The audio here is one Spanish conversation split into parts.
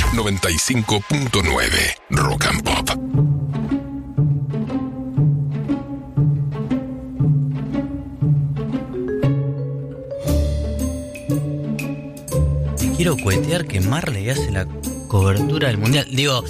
95.9 Rock and Pop. Quiero cuetear que Marley hace la cobertura del mundial. Digo,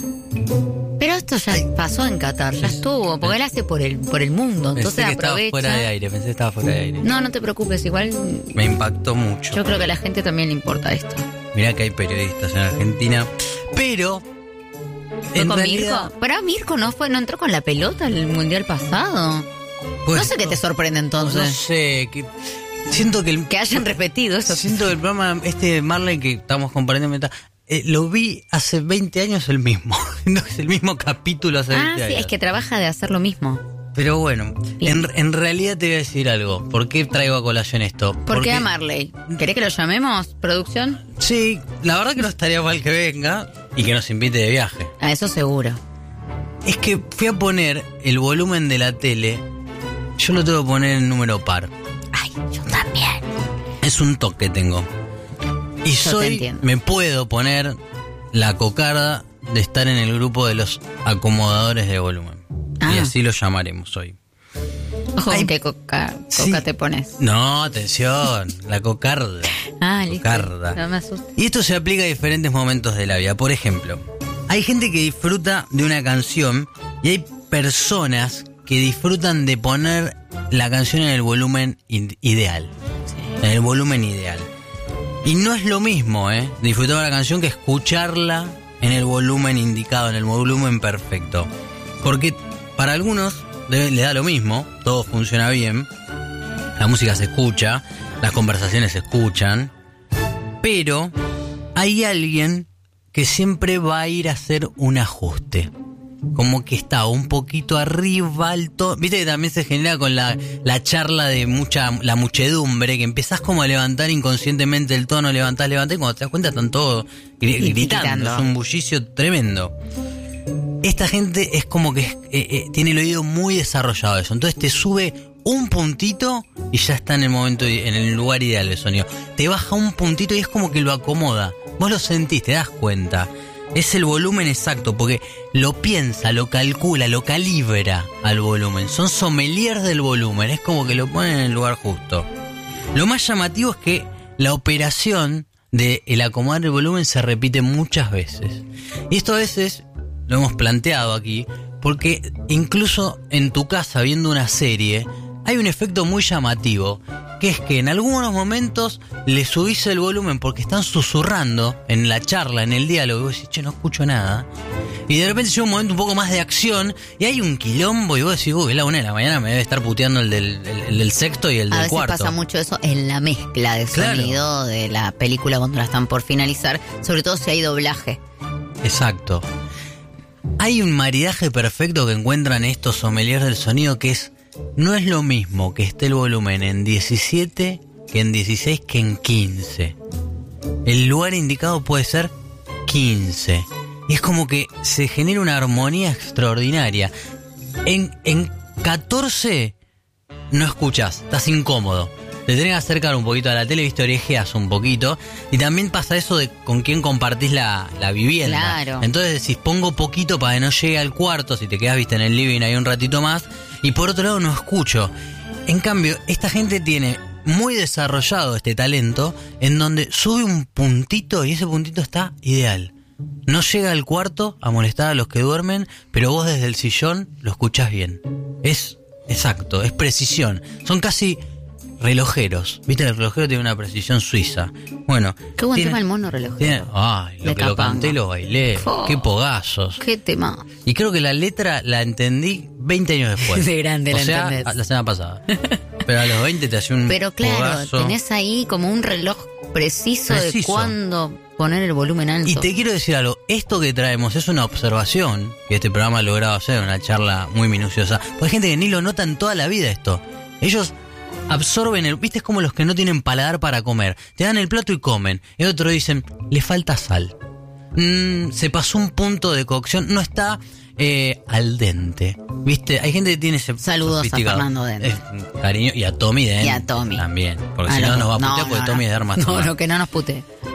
pero esto ya pasó en Qatar, ya estuvo, porque él hace por el mundo, entonces pensé que aprovecha. pensé que estaba fuera de aire. No te preocupes, igual Me impactó mucho. yo creo que a la gente también le importa esto. Mirá que hay periodistas en Argentina, pero ¿Fue en con realidad, Mirko? Pero Mirko no entró con la pelota el mundial pasado. pues, no sé qué te sorprende no entonces. sé, siento que Que hayan repetido eso. Siento que el programa Marley que estamos compartiendo lo vi hace 20 años el mismo. No es el mismo capítulo hace 20 años. Sí, es que trabaja de hacer lo mismo. Pero bueno, Bien. en realidad te voy a decir algo. ¿Por qué traigo a colación esto? ¿Por qué a Marley? ¿Querés que lo llamemos, producción? Sí, la verdad que no estaría mal que venga y que nos invite de viaje. A eso seguro. Es que fui a poner el volumen de la tele. Yo lo tengo que poner en número par. Ay, yo también. Es un toque que tengo. Y Yo te entiendo. me puedo poner la cocarda de estar en el grupo de los acomodadores de volumen. Y así lo llamaremos hoy. Ojo, ¿con qué coca sí. te pones? No, atención, la cocarda. Listo. Cocarda. No me asustes. Y esto se aplica a diferentes momentos de la vida. Por ejemplo, hay gente que disfruta de una canción y hay personas que disfrutan de poner la canción en el volumen ideal. Sí. En el volumen ideal. Y no es lo mismo, disfrutar de la canción que escucharla en el volumen indicado, en el volumen perfecto. Porque para algunos le da lo mismo, todo funciona bien, la música se escucha, las conversaciones se escuchan, pero hay alguien que siempre va a ir a hacer un ajuste. Como que está un poquito arriba, alto. Viste que también se genera con la charla de la muchedumbre, que empezás como a levantar inconscientemente el tono, levantás, y cuando te das cuenta están todos gritando. Es un bullicio tremendo. Esta gente es como que tiene el oído muy desarrollado eso. Entonces te sube un puntito y ya está en el momento, en el lugar ideal del sonido. Te baja un puntito y es como que lo acomoda. Vos lo sentís, te das cuenta. Es el volumen exacto, porque lo piensa, lo calcula, lo calibra al volumen. Son sommeliers del volumen, es como que lo ponen en el lugar justo. Lo más llamativo es que la operación de el acomodar el volumen se repite muchas veces. Y esto a veces lo hemos planteado aquí, porque incluso en tu casa viendo una serie hay un efecto muy llamativo, que es que en algunos momentos le subís el volumen porque están susurrando en la charla, en el diálogo, y vos decís, che, no escucho nada. Y de repente llega un momento un poco más de acción y hay un quilombo y vos decís, es la 1 de la mañana, me debe estar puteando el del sexto y el del cuarto. A veces pasa mucho eso en la mezcla de sonido de la película cuando la están por finalizar, sobre todo si hay doblaje. Exacto. Hay un maridaje perfecto que encuentran estos sommeliers del sonido, que no es lo mismo que esté el volumen en 17 que en 16 que en 15. El lugar indicado puede ser 15. Y es como que se genera una armonía extraordinaria. En 14 no escuchás, estás incómodo. Te tenés que acercar un poquito a la tele, viste, orejeas un poquito. Y también pasa eso de con quién compartís la vivienda. Claro. Entonces decís, pongo poquito para que no llegue al cuarto. Si te quedás, viste, en el living ahí un ratito más. Y por otro lado no escucho. En cambio, esta gente tiene muy desarrollado este talento, en donde sube un puntito y ese puntito está ideal. No llega al cuarto a molestar a los que duermen, pero vos desde el sillón lo escuchás bien. Es exacto, es precisión. Son casi relojeros. Viste, el relojero tiene una precisión suiza. Bueno, qué buen tema el mono relojero. Lo que lo canté y lo bailé. Qué pogazos. Qué tema. Y creo que la letra la entendí 20 años después. De grande la entendés. La semana pasada. Pero a los 20 te hacía un Pero claro, pogazo. tenés ahí como un reloj preciso de cuándo poner el volumen alto. Y te quiero decir algo, esto que traemos es una observación que este programa ha logrado hacer, una charla muy minuciosa. Porque hay gente que ni lo nota en toda la vida esto. Ellos absorben viste, es como los que no tienen paladar para comer. Te dan el plato y comen. Y otros dicen, le falta sal. Se pasó un punto de cocción, no está al dente. ¿Viste? Hay gente que tiene ese saludos a Fernando Dente. Cariño, y a Tommy Dente. Y a Tommy. También. Porque si no nos va a putear porque Tommy es de Armas. No, que no nos putee.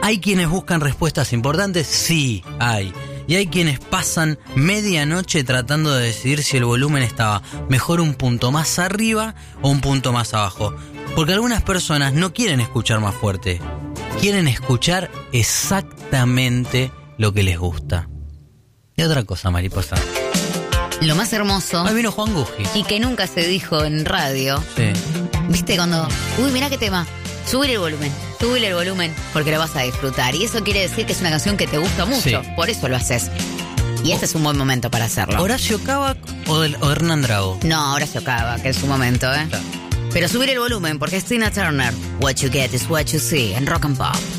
¿Hay quienes buscan respuestas importantes? Sí, hay. Y hay quienes pasan medianoche tratando de decidir si el volumen estaba mejor un punto más arriba o un punto más abajo. Porque algunas personas no quieren escuchar más fuerte. Quieren escuchar exactamente lo que les gusta. Y otra cosa, mariposa. Lo más hermoso... Ahí vino Juan Gugis. Y que nunca se dijo en radio. Sí. ¿Viste cuando... Uy, mirá qué tema. Subir el volumen, porque lo vas a disfrutar. Y eso quiere decir que es una canción que te gusta mucho. Sí. Por eso lo haces. Y este es un buen momento para hacerlo. ¿Horacio Cava o Hernán Drago? No, Horacio Cava, que es su momento, ¿eh? Claro. Pero subir el volumen, porque es Tina Turner. What you get is what you see en Rock and Pop.